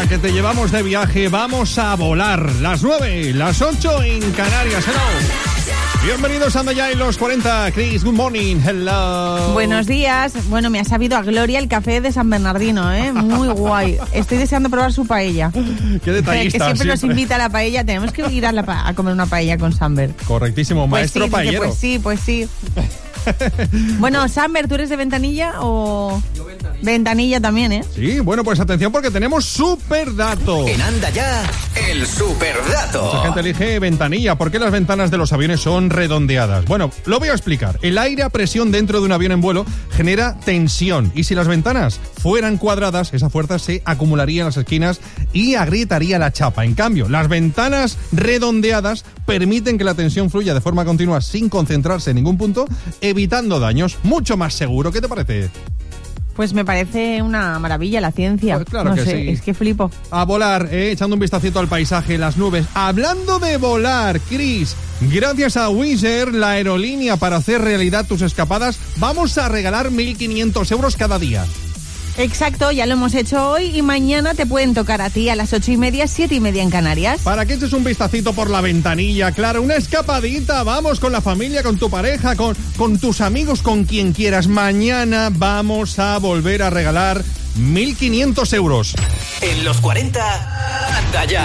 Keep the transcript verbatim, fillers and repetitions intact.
Venga, que te llevamos de viaje, vamos a volar. Las nueve, las ocho en Canarias. Hello. Bienvenidos, anda ya en los cuarenta. Chris, good morning, hello. Buenos días. Bueno, me ha sabido a gloria el café de San Bernardino, ¿eh? Muy guay. Estoy deseando probar su paella. Qué detallista. Que siempre, siempre nos invita a la paella. Tenemos que ir a, la pa- a comer una paella con Samber. Correctísimo, Pues maestro sí, paellero. Pues sí, pues sí. Bueno, Samber, ¿tú eres de Ventanilla o...? Yo Ventanilla. Ventanilla también, ¿eh? Sí, bueno, pues atención porque tenemos superdato. En Anda Ya, el superdato. Mucha gente elige ventanilla. ¿Por qué las ventanas de los aviones son redondeadas? Bueno, lo voy a explicar. El aire a presión dentro de un avión en vuelo genera tensión. Y si las ventanas fueran cuadradas, esa fuerza se acumularía en las esquinas y agrietaría la chapa. En cambio, las ventanas redondeadas permiten que la tensión fluya de forma continua sin concentrarse en ningún punto, evitando daños. Mucho más seguro. ¿Qué te parece? Pues me parece una maravilla la ciencia. Pues claro no que sé, sí. Es que flipo. A volar, eh, echando un vistacito al paisaje, las nubes. Hablando de volar, Chris, gracias a Wizz Air, la aerolínea para hacer realidad tus escapadas, vamos a regalar mil quinientos euros cada día. Exacto, ya lo hemos hecho hoy y mañana te pueden tocar a ti a las ocho y media, siete y media en Canarias. Para que eches un vistacito por la ventanilla, claro, una escapadita, vamos con la familia, con tu pareja, con, con tus amigos, con quien quieras. Mañana vamos a volver a regalar mil quinientos euros. En los cuarenta, Anda Ya.